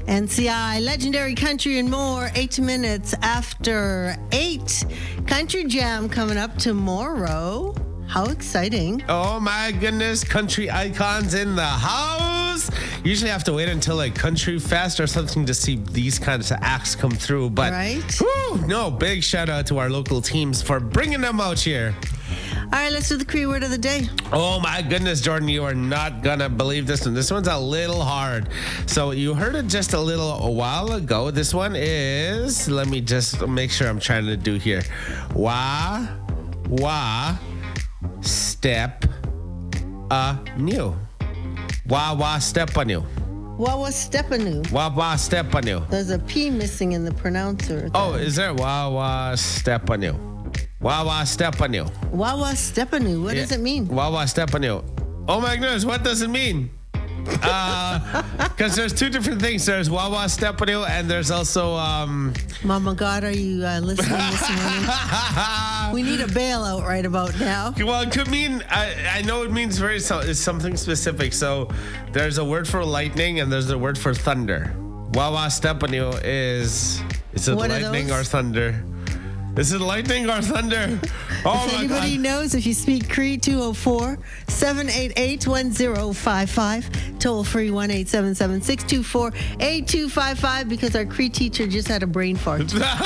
NCI, Legendary Country and more, 8 minutes after 8. Country Jam coming up tomorrow. How exciting. Oh my goodness, country icons in the house. Usually have to wait until like Country Fest or something to see these kinds of acts come through. But right? No, big shout out to our local teams for bringing them out here. All right, let's do the Cree word of the day. Oh my goodness, Jordan, you are not gonna believe this one. This one's a little hard. So you heard it just a while ago. This one is, let me just make sure I'm trying to do here. Step new. Step anew. Wawa Stepanu. Wawa step anew. There's a P missing in the pronouncer. Oh, is there Wawa step anew? Wawa step anew. Wawa Stepanu. What does it mean? Wawa step anew. Oh my goodness, what does it mean? Because there's two different things. There's Wawa Stepanu and there's also Mama God, are you listening this morning? We need a bailout right about now. Well, it could mean, I know it means it's something specific. So there's a word for lightning and there's a word for thunder. Wawa Stepanu is it lightning or thunder? Is it lightning or thunder? Oh if my anybody God. knows, if you speak Cree, 204-788-1055, toll free 1-877-624-8255, because our Cree teacher just had a brain fart.